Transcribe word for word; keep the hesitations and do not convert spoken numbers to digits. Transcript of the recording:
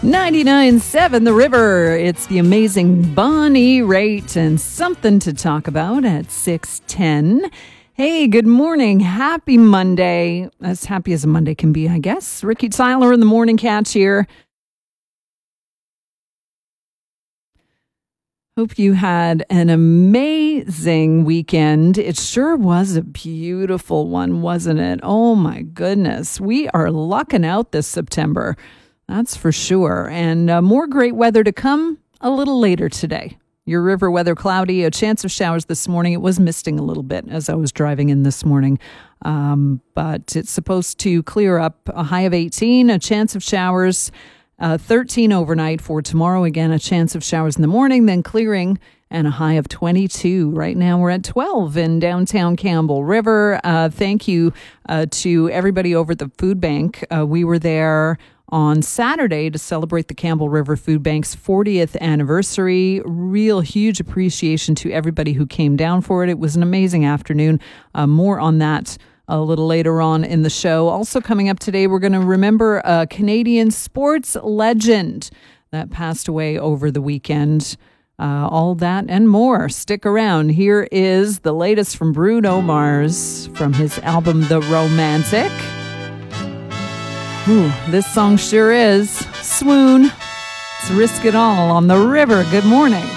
ninety-nine point seven The River. It's the amazing Bonnie Raitt and something to talk about at six ten. Hey, good morning. Happy Monday. As happy as a Monday can be, I guess. Ricky Tyler in the Morning Catch here. Hope you had an amazing weekend. It sure was a beautiful one, wasn't it? Oh my goodness. We are lucking out this September. That's for sure. And uh, more great weather to come a little later today. Your river weather cloudy, a chance of showers this morning. It was misting a little bit as I was driving in this morning. Um, but it's supposed to clear up, a high of eighteen, a chance of showers. Uh, thirteen overnight for tomorrow. Again, a chance of showers in the morning, then clearing, and a high of twenty-two. Right now, we're at twelve in downtown Campbell River. Uh, thank you uh, to everybody over at the food bank. Uh, we were there on Saturday to celebrate the Campbell River Food Bank's fortieth anniversary. Real huge appreciation to everybody who came down for it. It was an amazing afternoon. Uh, more on that a little later on in the show. Also coming up today, we're going to remember a Canadian sports legend that passed away over the weekend. Uh, all that and more. Stick around. Here is the latest from Bruno Mars from his album The Romantic. Ooh, this song sure is. Swoon. Let's risk it all on the river. Good morning.